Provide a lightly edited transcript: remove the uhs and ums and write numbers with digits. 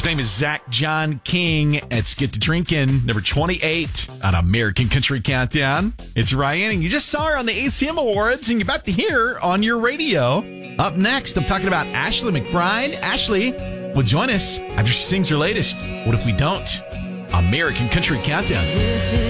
His name is Zach John King. Let's get to drinking. Number 28 on American Country Countdown. It's Ryan, and you just saw her on the ACM Awards, and you're about to hear her on your radio. Up next, I'm talking about Ashley McBryde. Ashley will join us after she sings her latest, What If We Don't? American Country Countdown.